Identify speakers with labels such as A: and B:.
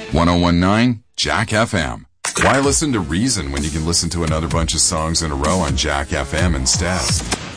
A: 1019 Jack FM. Why listen to Reason when you can listen to another bunch of songs in a row on Jack FM instead?